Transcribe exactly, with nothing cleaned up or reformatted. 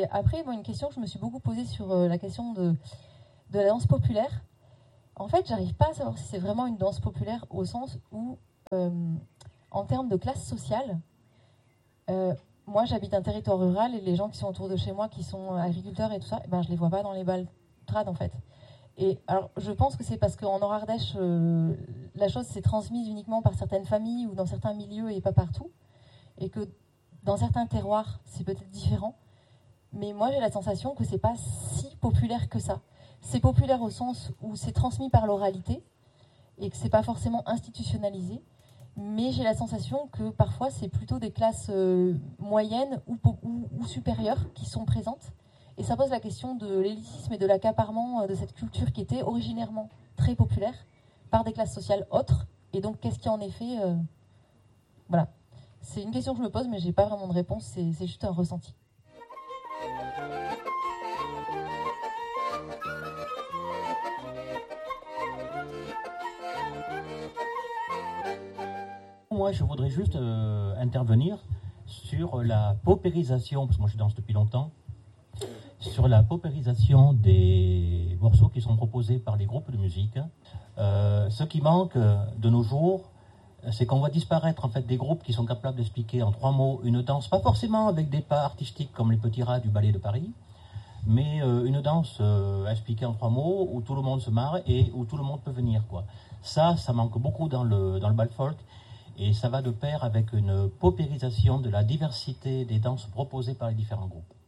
Et après, bon, une question que je me suis beaucoup posée sur euh, la question de, de la danse populaire. En fait, j'arrive pas à savoir si c'est vraiment une danse populaire au sens où, euh, en termes de classe sociale, euh, moi j'habite un territoire rural et les gens qui sont autour de chez moi, qui sont agriculteurs et tout ça, eh ben, je les vois pas dans les baltrades en fait. Et alors, je pense que c'est parce qu'en Nord-Ardèche, euh, la chose s'est transmise uniquement par certaines familles ou dans certains milieux et pas partout. Et que dans certains terroirs, c'est peut-être différent. Mais moi, j'ai la sensation que c'est pas si populaire que ça. C'est populaire au sens où c'est transmis par l'oralité et que c'est pas forcément institutionnalisé. Mais j'ai la sensation que parfois, c'est plutôt des classes euh, moyennes ou, ou, ou supérieures qui sont présentes. Et ça pose la question de l'élitisme et de l'accaparement de cette culture qui était originairement très populaire par des classes sociales autres. Et donc, qu'est-ce qui en est fait euh, Voilà. C'est une question que je me pose, mais je n'ai pas vraiment de réponse. C'est, c'est juste un ressenti. Moi, je voudrais juste euh, intervenir sur la paupérisation, parce que moi je danse depuis longtemps, sur la paupérisation des morceaux qui sont proposés par les groupes de musique. Euh, ce qui manque de nos jours, c'est qu'on voit disparaître en fait des groupes qui sont capables d'expliquer en trois mots une danse, pas forcément avec des pas artistiques comme les petits rats du ballet de Paris, mais euh, une danse euh, expliquée en trois mots où tout le monde se marre et où tout le monde peut venir, quoi. Ça, ça manque beaucoup dans le, dans le bal folk. Et ça va de pair avec une paupérisation de la diversité des danses proposées par les différents groupes.